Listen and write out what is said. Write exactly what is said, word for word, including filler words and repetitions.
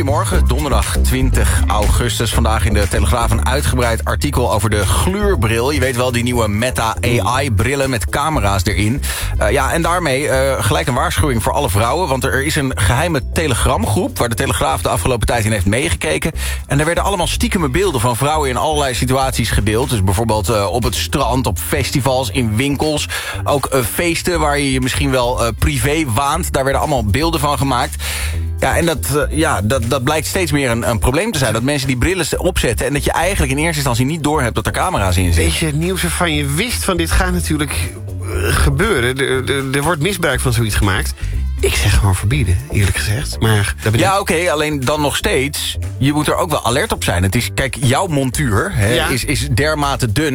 Goedemorgen, donderdag twintig augustus. Vandaag in de Telegraaf een uitgebreid artikel over de gluurbril. Je weet wel, die nieuwe Meta A I-brillen met camera's erin. Uh, ja, en daarmee uh, gelijk een waarschuwing voor alle vrouwen. Want er is een geheime Telegramgroep waar de Telegraaf de afgelopen tijd in heeft meegekeken. En daar werden allemaal stiekeme beelden van vrouwen in allerlei situaties gedeeld. Dus bijvoorbeeld uh, op het strand, op festivals, in winkels. Ook uh, feesten waar je je misschien wel uh, privé waant. Daar werden allemaal beelden van gemaakt. Ja, en dat, uh, ja, dat, dat blijkt steeds meer een, een probleem te zijn. Dat mensen die brillen opzetten en dat je eigenlijk in eerste instantie niet doorhebt dat er camera's in zitten. Weet je, het nieuws waarvan je wist van dit gaat natuurlijk uh, gebeuren. Er, er, er wordt misbruik van zoiets gemaakt. Ik zeg gewoon verbieden, eerlijk gezegd. Maar dat ja, oké, okay, alleen dan nog steeds. Je moet er ook wel alert op zijn. Het is, kijk, jouw montuur hè, ja. is, is dermate dun.